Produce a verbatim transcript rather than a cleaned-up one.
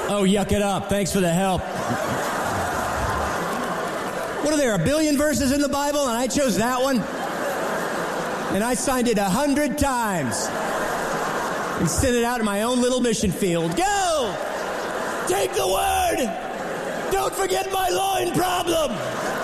Oh, yuck it up. Thanks for the help. What are there, a billion verses in the Bible, and I chose that one? And I signed it a hundred times and sent it out in my own little mission field. Go! Take the word! Don't forget my loin problem!